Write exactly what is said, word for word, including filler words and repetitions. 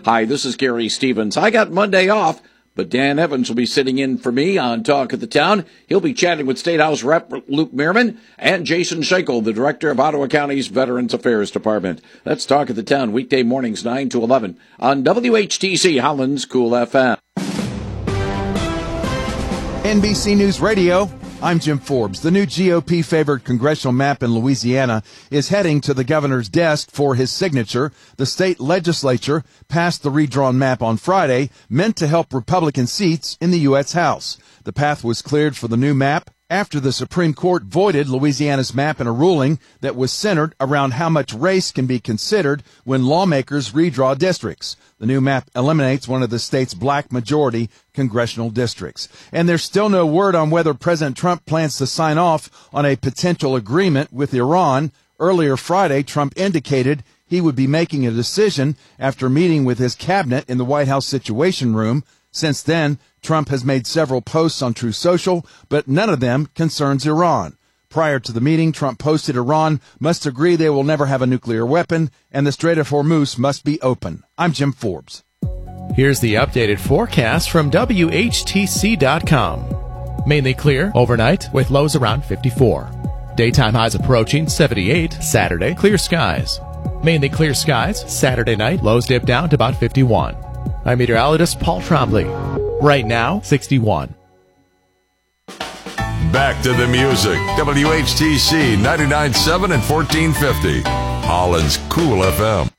Hi, this is Gary Stevens. I got Monday off, but Dan Evans will be sitting in for me on Talk of the Town. He'll be chatting with State House Rep Luke Mehrman and Jason Schenkel, the Director of Ottawa County's Veterans Affairs Department. That's Talk of the Town, weekday mornings nine to eleven on W H T C Holland's Cool F M. N B C News Radio, I'm Jim Forbes. The new G O P-favored congressional map in Louisiana is heading to the governor's desk for his signature. The state legislature passed the redrawn map on Friday, meant to help Republican seats in the U S House. The path was cleared for the new map after the Supreme Court voided Louisiana's map in a ruling that was centered around how much race can be considered when lawmakers redraw districts. The new map eliminates one of the state's black-majority congressional districts. And there's still no word on whether President Trump plans to sign off on a potential agreement with Iran. Earlier Friday, Trump indicated he would be making a decision after meeting with his cabinet in the White House Situation Room. Since then, Trump has made several posts on Truth Social, but none of them concerns Iran. Prior to the meeting, Trump posted Iran must agree they will never have a nuclear weapon, and the Strait of Hormuz must be open. I'm Jim Forbes. Here's the updated forecast from W H T C dot com. Mainly clear overnight with lows around fifty-four. Daytime highs approaching seventy-eight. Saturday, clear skies. Mainly clear skies. Saturday night, lows dip down to about fifty-one. I'm meteorologist Paul Trombley. Right now, sixty-one. Back to the music. W H T C ninety-nine point seven and fourteen fifty. Holland's Cool F M.